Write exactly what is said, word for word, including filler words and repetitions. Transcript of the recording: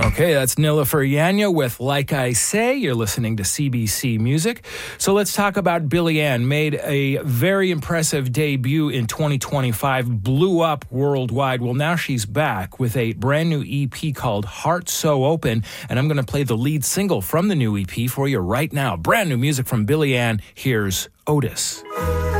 Okay, that's Nilüfer Yanya with Like I Say. You're listening to C B C Music. So let's talk about Billie Ann. Made a very impressive debut in twenty twenty-five, blew up worldwide. Well, now she's back with a brand new E P called Heart So Open, and I'm going to play the lead single from the new E P for you right now. Brand new music from Billie Ann. Here's Otis.